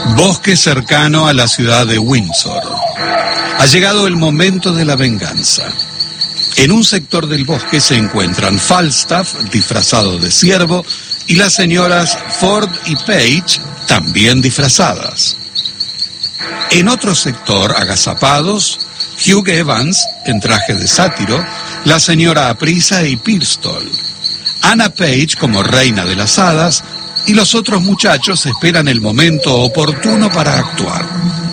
Bosque cercano a la ciudad de Windsor. Ha llegado el momento de la venganza. En un sector del bosque se encuentran Falstaff, disfrazado de ciervo, y las señoras Ford y Page, también disfrazadas. En otro sector, agazapados, Hugh Evans, en traje de sátiro, la señora Aprisa y Pirstol, Anna Page como reina de las hadas, y los otros muchachos esperan el momento oportuno para actuar.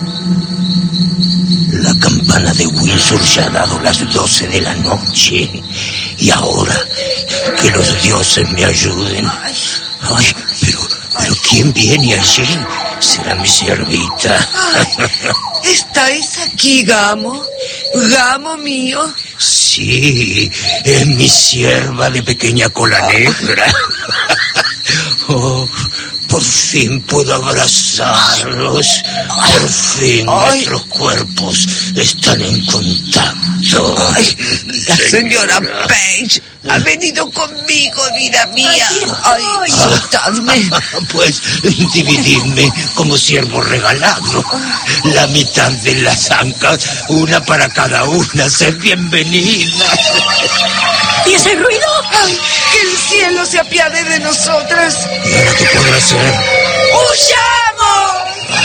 La campana de Windsor ya ha dado las 12 de la noche. Y ahora, que los dioses me ayuden. Ay, pero ¿quién viene allí? Será mi siervita. ¿Estáis aquí, Gamo? ¿Gamo mío? Sí, es mi sierva de pequeña cola negra. Oh, por fin puedo abrazarlos. Por fin nuestros cuerpos están en contacto. Ay, la señora Page ha venido conmigo, vida mía. Ay, soltadme. Pues divididme como siervo regalado. La mitad de las ancas, una para cada una. Sed bienvenida. ¿Y ese ruido? ¡Ay, que el cielo se apiade de nosotras! ¿Y ahora qué podrá ser? ¡Huyamos!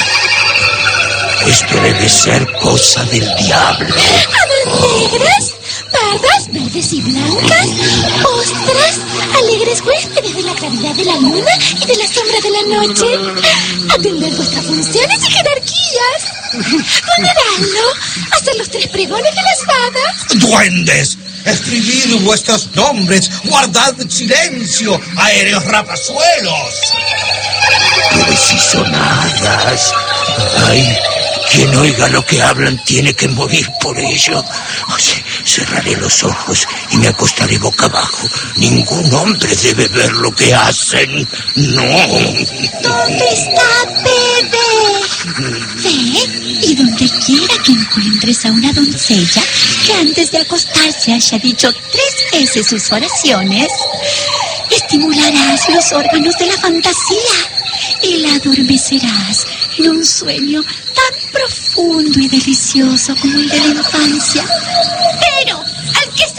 Esto debe ser cosa del diablo. ¡Aves negras! Pardas, verdes y blancas. ¡Ostras! Alegres huéspedes de la claridad de la luna y de la sombra de la noche. Atender vuestras funciones y jerarquías. Ponedadlo. Hacer los 3 pregones de las hadas. ¡Duendes! Escribid vuestros nombres, guardad silencio, aéreos rapazuelos. Pero si son hadas. Ay, quien oiga lo que hablan tiene que morir por ello. Cerraré los ojos y me acostaré boca abajo. Ningún hombre debe ver lo que hacen. No. ¿Dónde está Bebé? Ve, y donde quiera que encuentres a una doncella que antes de acostarse haya dicho 3 veces sus oraciones, estimularás los órganos de la fantasía y la adormecerás en un sueño tan profundo y delicioso como el de la infancia. Pero al que